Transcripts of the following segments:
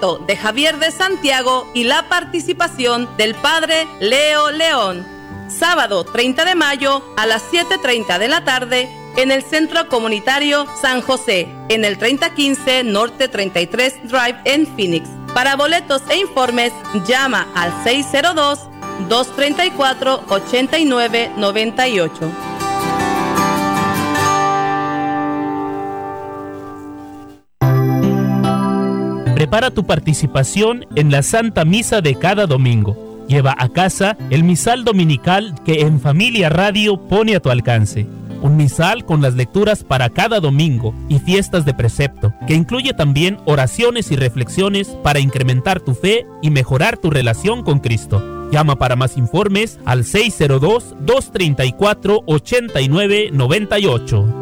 de Javier de Santiago y la participación del Padre Leo León. Sábado 30 de mayo a las 7:30 de la tarde en el Centro Comunitario San José, en el 3015 Norte 33 Drive en Phoenix. Para boletos e informes, llama al 602-234-8998. Prepara tu participación en la Santa Misa de cada domingo. Lleva a casa el misal dominical que En Familia Radio pone a tu alcance. Un misal con las lecturas para cada domingo y fiestas de precepto, que incluye también oraciones y reflexiones para incrementar tu fe y mejorar tu relación con Cristo. Llama para más informes al 602-234-8998.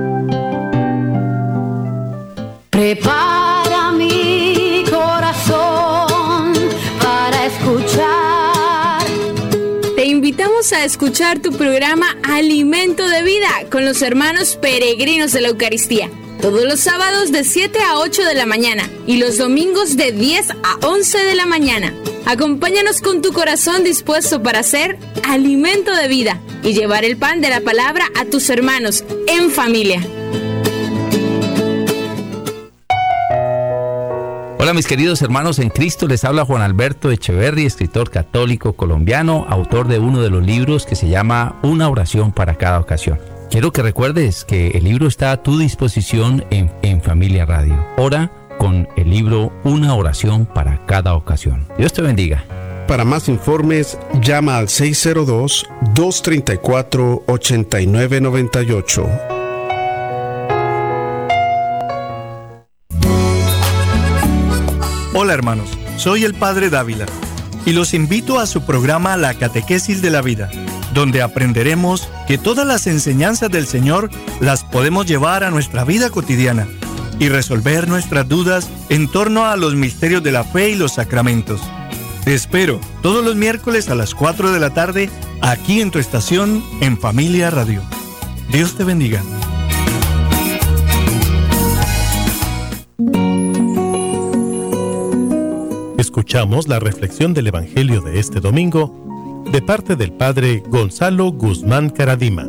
Prepara mi corazón para escuchar. Te invitamos a escuchar tu programa Alimento de Vida con los hermanos peregrinos de la Eucaristía. Todos los sábados de 7 a 8 de la mañana y los domingos de 10 a 11 de la mañana. Acompáñanos con tu corazón dispuesto para hacer alimento de vida y llevar el pan de la palabra a tus hermanos en familia. Hola mis queridos hermanos en Cristo, les habla Juan Alberto Echeverry, escritor católico colombiano, autor de uno de los libros que se llama Una oración para cada ocasión. Quiero que recuerdes que el libro está a tu disposición en Familia Radio. Ora con el libro Una oración para cada ocasión. Dios te bendiga. Para más informes, llama al 602-234-8998. Hola hermanos, soy el Padre Dávila y los invito a su programa La Catequesis de la Vida, donde aprenderemos que todas las enseñanzas del Señor las podemos llevar a nuestra vida cotidiana y resolver nuestras dudas en torno a los misterios de la fe y los sacramentos. Te espero todos los miércoles a las 4 de la tarde aquí en tu estación en Familia Radio. Dios te bendiga. Escuchamos la reflexión del Evangelio de este domingo de parte del Padre Gonzalo Guzmán Caradima.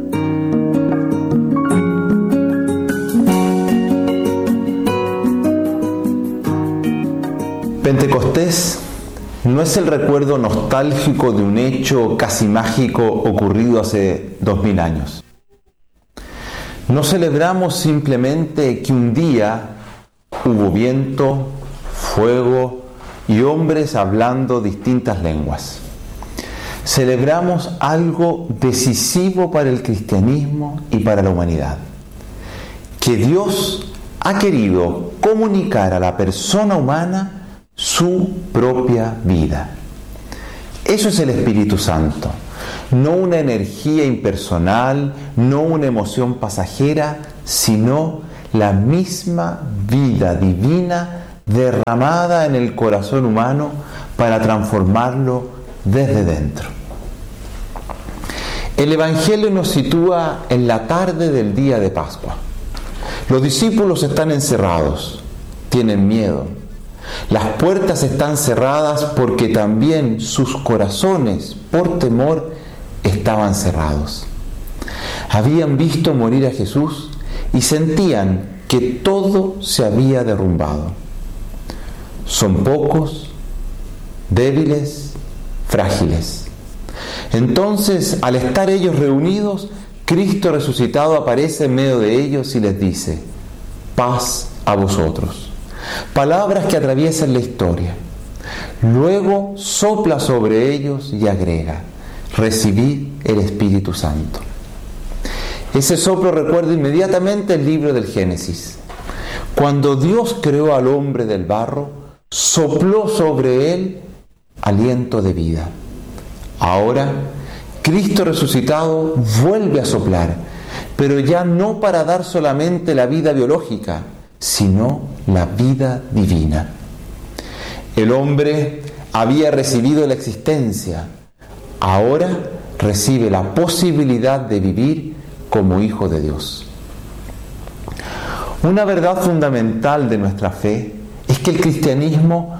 Pentecostés no es el recuerdo nostálgico de un hecho casi mágico ocurrido hace 2000 años. No celebramos simplemente que un día hubo viento, fuego y hombres hablando distintas lenguas. Celebramos algo decisivo para el cristianismo y para la humanidad. Que Dios ha querido comunicar a la persona humana su propia vida. Eso es el Espíritu Santo, no una energía impersonal, no una emoción pasajera, sino la misma vida divina derramada en el corazón humano para transformarlo desde dentro. El Evangelio nos sitúa en la tarde del día de Pascua. Los discípulos están encerrados, tienen miedo. Las puertas están cerradas porque también sus corazones, por temor, estaban cerrados. Habían visto morir a Jesús y sentían que todo se había derrumbado. Son pocos, débiles, frágiles. Entonces, al estar ellos reunidos, Cristo resucitado aparece en medio de ellos y les dice: paz a vosotros. Palabras que atraviesan la historia. Luego sopla sobre ellos y agrega: recibid el Espíritu Santo. Ese soplo recuerda inmediatamente el libro del Génesis. Cuando Dios creó al hombre del barro, sopló sobre él aliento de vida. Ahora, Cristo resucitado vuelve a soplar, pero ya no para dar solamente la vida biológica, sino la vida divina. El hombre había recibido la existencia, ahora recibe la posibilidad de vivir como hijo de Dios. Una verdad fundamental de nuestra fe es que el cristianismo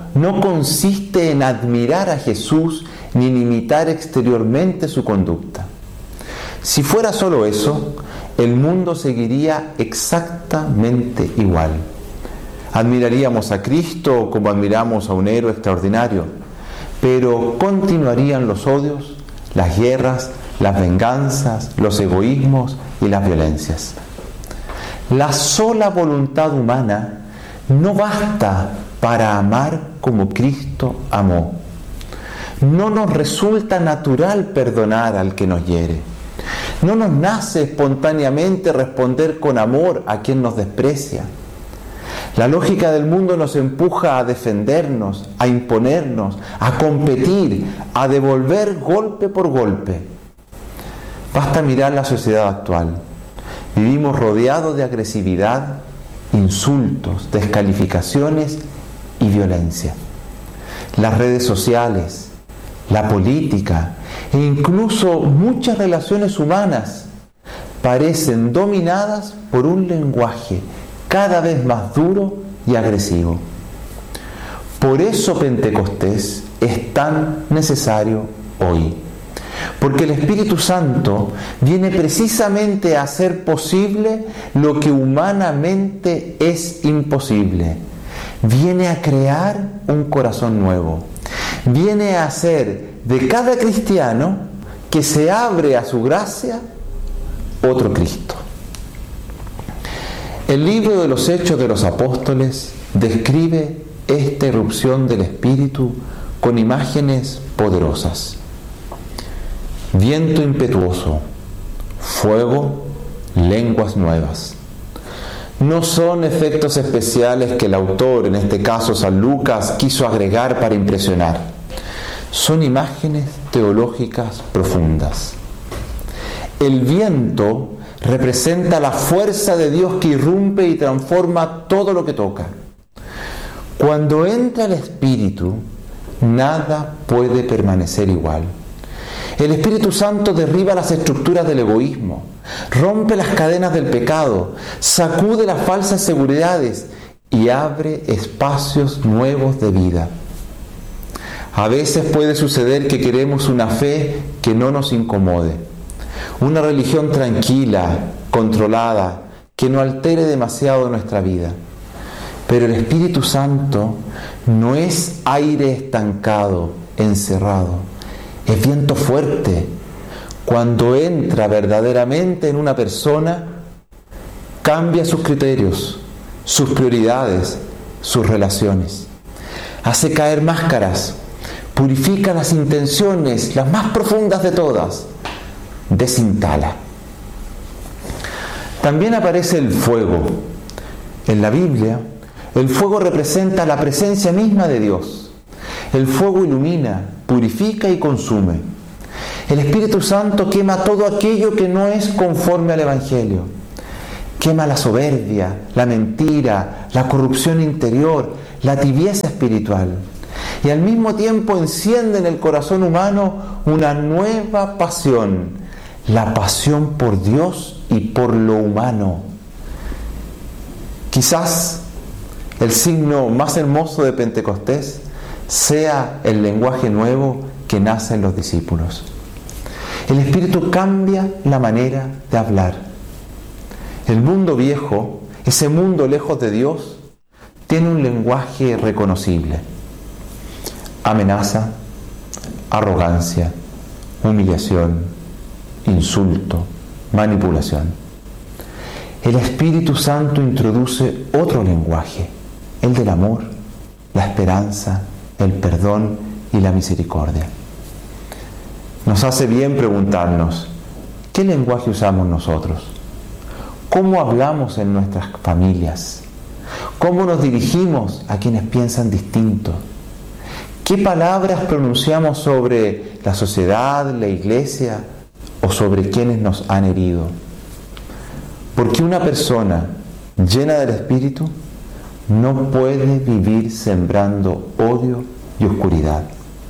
no consiste en admirar a Jesús ni en imitar exteriormente su conducta. Si fuera solo eso, el mundo seguiría exactamente igual. Admiraríamos a Cristo como admiramos a un héroe extraordinario, pero continuarían los odios, las guerras, las venganzas, los egoísmos y las violencias. La sola voluntad humana no basta para amar como Cristo amó. No nos resulta natural perdonar al que nos hiere. No nos nace espontáneamente responder con amor a quien nos desprecia. La lógica del mundo nos empuja a defendernos, a imponernos, a competir, a devolver golpe por golpe. Basta mirar la sociedad actual. Vivimos rodeados de agresividad, insultos, descalificaciones y violencia. Las redes sociales, la política e incluso muchas relaciones humanas parecen dominadas por un lenguaje cada vez más duro y agresivo. Por eso Pentecostés es tan necesario hoy, porque el Espíritu Santo viene precisamente a hacer posible lo que humanamente es imposible. Viene a crear un corazón nuevo. Viene a hacer de cada cristiano que se abre a su gracia otro Cristo. El libro de los Hechos de los Apóstoles describe esta irrupción del Espíritu con imágenes poderosas. Viento impetuoso, fuego, lenguas nuevas. No son efectos especiales que el autor, en este caso San Lucas, quiso agregar para impresionar. Son imágenes teológicas profundas. El viento representa la fuerza de Dios que irrumpe y transforma todo lo que toca. Cuando entra el Espíritu, nada puede permanecer igual. El Espíritu Santo derriba las estructuras del egoísmo, rompe las cadenas del pecado, sacude las falsas seguridades y abre espacios nuevos de vida. A veces puede suceder que queremos una fe que no nos incomode, una religión tranquila, controlada, que no altere demasiado nuestra vida. Pero el Espíritu Santo no es aire estancado, encerrado. Es viento fuerte. Cuando entra verdaderamente en una persona, cambia sus criterios, sus prioridades, sus relaciones. Hace caer máscaras, purifica las intenciones, las más profundas de todas, desinstala. También aparece el fuego. En la Biblia, el fuego representa la presencia misma de Dios. El fuego ilumina, purifica y consume. El Espíritu Santo quema todo aquello que no es conforme al Evangelio. Quema la soberbia, la mentira, la corrupción interior, la tibieza espiritual. Y al mismo tiempo enciende en el corazón humano una nueva pasión, la pasión por Dios y por lo humano. Quizás el signo más hermoso de Pentecostés sea el lenguaje nuevo que nace en los discípulos. El Espíritu cambia la manera de hablar. El mundo viejo, ese mundo lejos de Dios, tiene un lenguaje reconocible. Amenaza, arrogancia, humillación, insulto, manipulación. El Espíritu Santo introduce otro lenguaje, el del amor, la esperanza, el perdón y la misericordia. Nos hace bien preguntarnos, ¿qué lenguaje usamos nosotros? ¿Cómo hablamos en nuestras familias? ¿Cómo nos dirigimos a quienes piensan distinto? ¿Qué palabras pronunciamos sobre la sociedad, la iglesia o sobre quienes nos han herido? Porque una persona llena del Espíritu no puede vivir sembrando odio y oscuridad.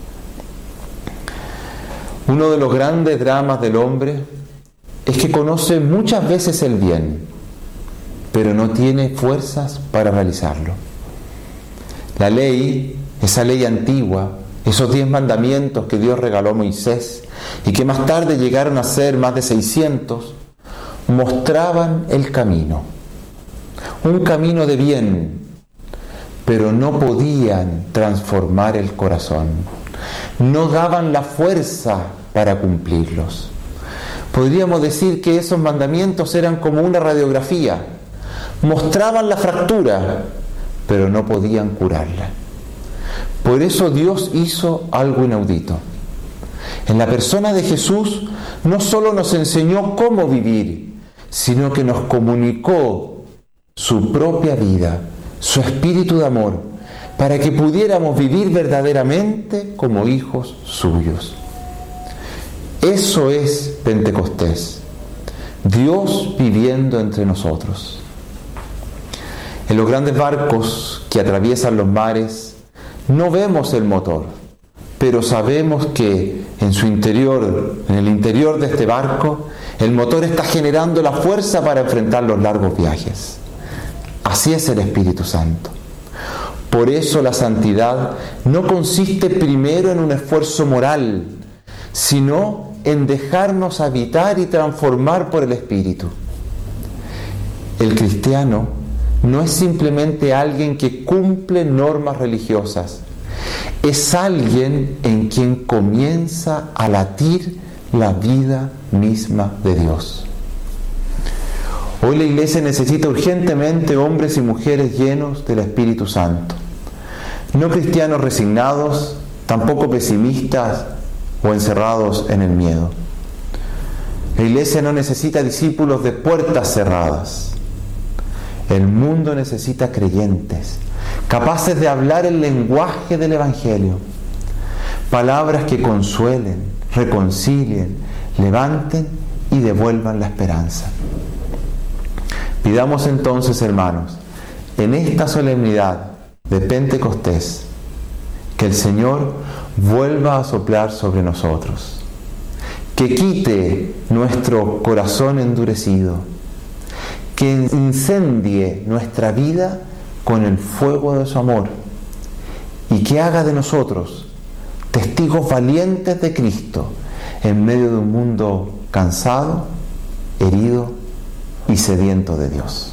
Uno de los grandes dramas del hombre es que conoce muchas veces el bien, pero no tiene fuerzas para realizarlo. La ley esa ley antigua, esos 10 mandamientos que Dios regaló a Moisés y que más tarde llegaron a ser más de 600, mostraban el camino, un camino de bien, pero no podían transformar el corazón, no daban la fuerza para cumplirlos. Podríamos decir que esos mandamientos eran como una radiografía, mostraban la fractura, pero no podían curarla. Por eso Dios hizo algo inaudito. En la persona de Jesús no solo nos enseñó cómo vivir, sino que nos comunicó su propia vida, su espíritu de amor, para que pudiéramos vivir verdaderamente como hijos suyos. Eso es Pentecostés, Dios viviendo entre nosotros. En los grandes barcos que atraviesan los mares, no vemos el motor, pero sabemos que en su interior, en el interior de este barco, el motor está generando la fuerza para enfrentar los largos viajes. Así es el Espíritu Santo. Por eso la santidad no consiste primero en un esfuerzo moral, sino en dejarnos habitar y transformar por el Espíritu. El cristiano no es simplemente alguien que cumple normas religiosas, es alguien en quien comienza a latir la vida misma de Dios. Hoy la Iglesia necesita urgentemente hombres y mujeres llenos del Espíritu Santo, no cristianos resignados, tampoco pesimistas o encerrados en el miedo. La Iglesia no necesita discípulos de puertas cerradas. El mundo necesita creyentes, capaces de hablar el lenguaje del Evangelio, palabras que consuelen, reconcilien, levanten y devuelvan la esperanza. Pidamos entonces, hermanos, en esta solemnidad de Pentecostés, que el Señor vuelva a soplar sobre nosotros, que quite nuestro corazón endurecido, que incendie nuestra vida con el fuego de su amor y que haga de nosotros testigos valientes de Cristo en medio de un mundo cansado, herido y sediento de Dios.